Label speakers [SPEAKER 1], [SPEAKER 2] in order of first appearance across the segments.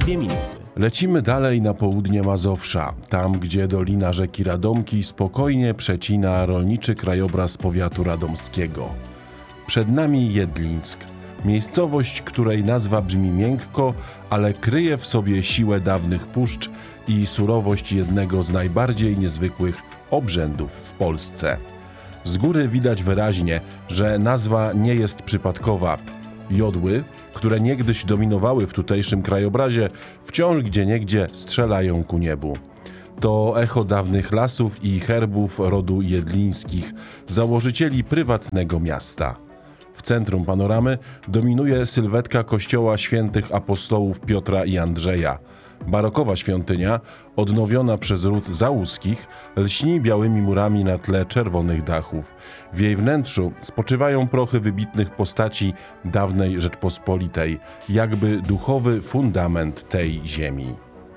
[SPEAKER 1] 2 minuty.
[SPEAKER 2] Lecimy dalej na południe Mazowsza, tam gdzie dolina rzeki Radomki spokojnie przecina rolniczy krajobraz powiatu radomskiego. Przed nami Jedlińsk, miejscowość, której nazwa brzmi miękko, ale kryje w sobie siłę dawnych puszcz i surowość jednego z najbardziej niezwykłych obrzędów w Polsce. Z góry widać wyraźnie, że nazwa nie jest przypadkowa. Jodły, które niegdyś dominowały w tutejszym krajobrazie, wciąż gdzieniegdzie strzelają ku niebu. To echo dawnych lasów i herbów rodu jedlińskich, założycieli prywatnego miasta. W centrum panoramy dominuje sylwetka kościoła świętych apostołów Piotra i Andrzeja. Barokowa świątynia, odnowiona przez ród Załuskich, lśni białymi murami na tle czerwonych dachów. W jej wnętrzu spoczywają prochy wybitnych postaci dawnej Rzeczpospolitej, jakby duchowy fundament tej ziemi.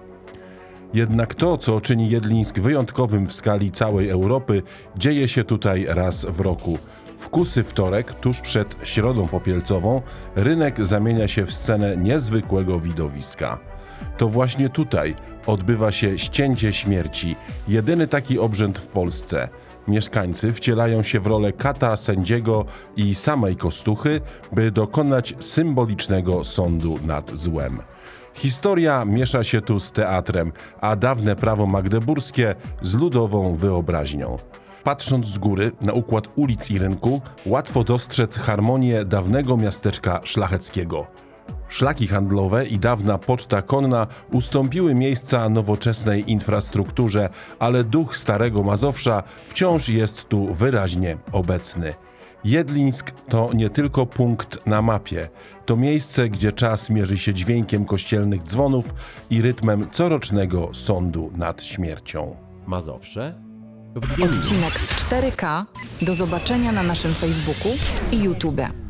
[SPEAKER 2] Jednak to, co czyni Jedlińsk wyjątkowym w skali całej Europy, dzieje się tutaj raz w roku. W kusy wtorek, tuż przed Środą Popielcową, rynek zamienia się w scenę niezwykłego widowiska. To właśnie tutaj odbywa się ścięcie śmierci, jedyny taki obrzęd w Polsce. Mieszkańcy wcielają się w rolę kata, sędziego i samej kostuchy, by dokonać symbolicznego sądu nad złem. Historia miesza się tu z teatrem, a dawne prawo magdeburskie z ludową wyobraźnią. Patrząc z góry na układ ulic i rynku, łatwo dostrzec harmonię dawnego miasteczka szlacheckiego. Szlaki handlowe i dawna poczta konna ustąpiły miejsca nowoczesnej infrastrukturze, ale duch starego Mazowsza wciąż jest tu wyraźnie obecny. Jedlińsk to nie tylko punkt na mapie, to miejsce, gdzie czas mierzy się dźwiękiem kościelnych dzwonów i rytmem corocznego sądu nad śmiercią.
[SPEAKER 1] Mazowsze w 2 minuty.
[SPEAKER 3] Odcinek w 4K do zobaczenia na naszym Facebooku i YouTube.